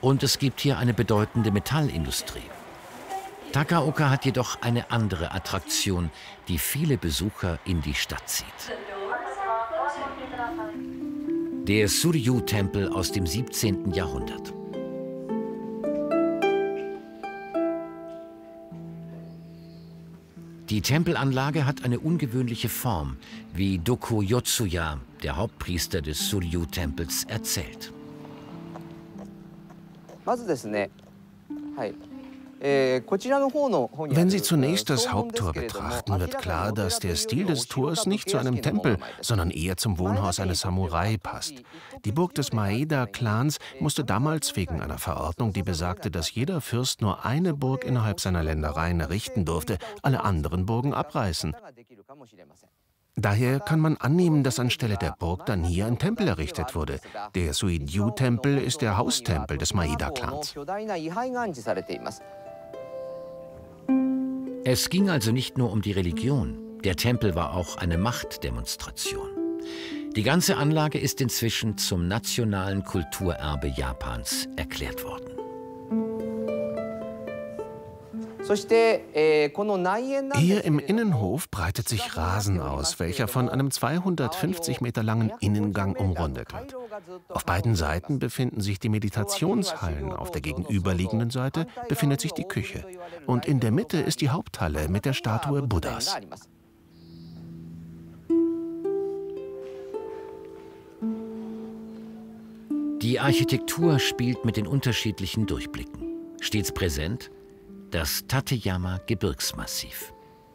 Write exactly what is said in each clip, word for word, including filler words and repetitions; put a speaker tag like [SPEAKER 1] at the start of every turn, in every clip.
[SPEAKER 1] Und es gibt hier eine bedeutende Metallindustrie. Takaoka hat jedoch eine andere Attraktion, die viele Besucher in die Stadt zieht. Der Suryu-Tempel aus dem siebzehnten Jahrhundert. Die Tempelanlage hat eine ungewöhnliche Form, wie Doku Yotsuya, der Hauptpriester des Suryu-Tempels, erzählt.
[SPEAKER 2] Wenn Sie zunächst das Haupttor betrachten, wird klar, dass der Stil des Tors nicht zu einem Tempel, sondern eher zum Wohnhaus eines Samurai passt. Die Burg des Maeda-Clans musste damals wegen einer Verordnung, die besagte, dass jeder Fürst nur eine Burg innerhalb seiner Ländereien errichten durfte, alle anderen Burgen abreißen. Daher kann man annehmen, dass anstelle der Burg dann hier ein Tempel errichtet wurde. Der Suidyu-Tempel ist der Haustempel des Maeda-Clans.
[SPEAKER 1] Es ging also nicht nur um die Religion. Der Tempel war auch eine Machtdemonstration. Die ganze Anlage ist inzwischen zum nationalen Kulturerbe Japans erklärt worden.
[SPEAKER 2] Hier im Innenhof breitet sich Rasen aus, welcher von einem zweihundertfünfzig Meter langen Innengang umrundet wird. Auf beiden Seiten befinden sich die Meditationshallen, auf der gegenüberliegenden Seite befindet sich die Küche. Und in der Mitte ist die Haupthalle mit der Statue Buddhas.
[SPEAKER 1] Die Architektur spielt mit den unterschiedlichen Durchblicken. Stets präsent das Tateyama-Gebirgsmassiv.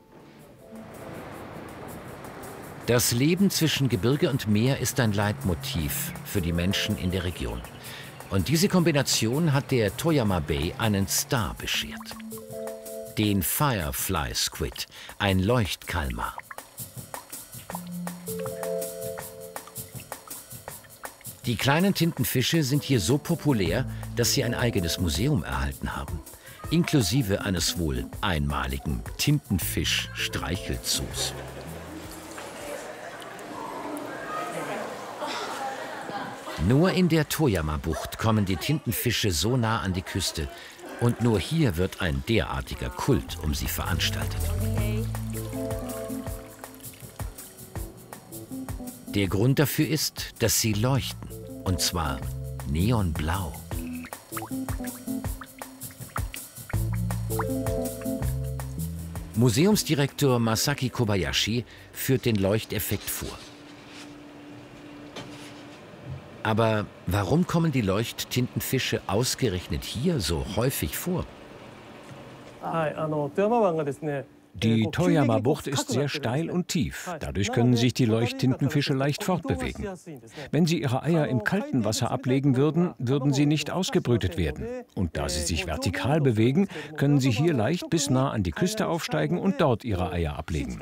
[SPEAKER 1] Das Leben zwischen Gebirge und Meer ist ein Leitmotiv für die Menschen in der Region. Und diese Kombination hat der Toyama Bay einen Star beschert. Den Firefly Squid, ein Leuchtkalmar. Die kleinen Tintenfische sind hier so populär, dass sie ein eigenes Museum erhalten haben. Inklusive eines wohl einmaligen Tintenfisch-Streichelzoos. Nur in der Toyama-Bucht kommen die Tintenfische so nah an die Küste und nur hier wird ein derartiger Kult um sie veranstaltet. Der Grund dafür ist, dass sie leuchten, und zwar neonblau. Museumsdirektor Masaki Kobayashi führt den Leuchteffekt vor. Aber warum kommen die Leuchttintenfische ausgerechnet hier so häufig vor?
[SPEAKER 3] Die Toyama-Bucht ist sehr steil und tief. Dadurch können sich die Leuchttintenfische leicht fortbewegen. Wenn sie ihre Eier im kalten Wasser ablegen würden, würden sie nicht ausgebrütet werden. Und da sie sich vertikal bewegen, können sie hier leicht bis nah an die Küste aufsteigen und dort ihre Eier ablegen.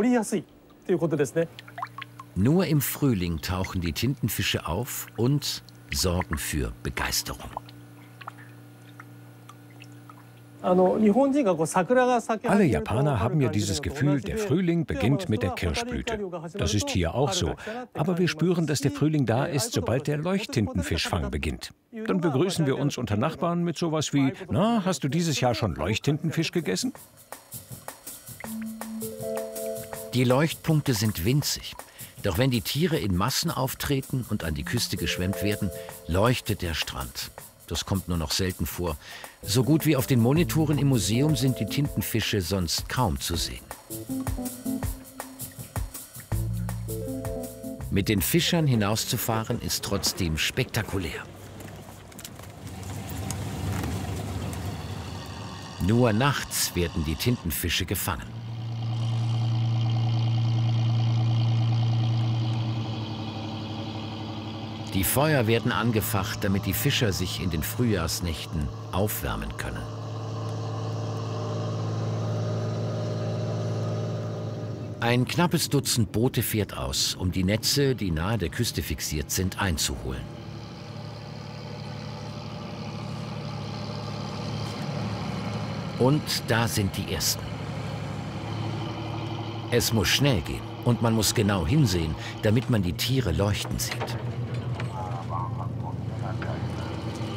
[SPEAKER 1] Nur im Frühling tauchen die Tintenfische auf und sorgen für Begeisterung.
[SPEAKER 3] Alle Japaner haben ja dieses Gefühl, der Frühling beginnt mit der Kirschblüte. Das ist hier auch so. Aber wir spüren, dass der Frühling da ist, sobald der Leuchttintenfischfang beginnt. Dann begrüßen wir uns unter Nachbarn mit sowas wie: Na, hast du dieses Jahr schon Leuchttintenfisch gegessen?
[SPEAKER 1] Die Leuchtpunkte sind winzig. Doch wenn die Tiere in Massen auftreten und an die Küste geschwemmt werden, leuchtet der Strand. Das kommt nur noch selten vor. So gut wie auf den Monitoren im Museum sind die Tintenfische sonst kaum zu sehen. Mit den Fischern hinauszufahren ist trotzdem spektakulär. Nur nachts werden die Tintenfische gefangen. Die Feuer werden angefacht, damit die Fischer sich in den Frühjahrsnächten aufwärmen können. Ein knappes Dutzend Boote fährt aus, um die Netze, die nahe der Küste fixiert sind, einzuholen. Und da sind die ersten. Es muss schnell gehen und man muss genau hinsehen, damit man die Tiere leuchten sieht.